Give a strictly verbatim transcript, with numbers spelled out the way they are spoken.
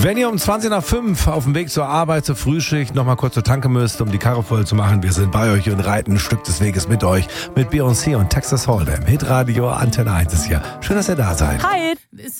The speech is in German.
Wenn ihr um zwanzig nach fünf auf dem Weg zur Arbeit, zur Frühschicht nochmal kurz zur Tanke müsst, um die Karre voll zu machen, wir sind bei euch und reiten ein Stück des Weges mit euch mit Beyoncé und Texas Hold'em. Hitradio Antenne eins ist hier. Schön, dass ihr da seid. Hi.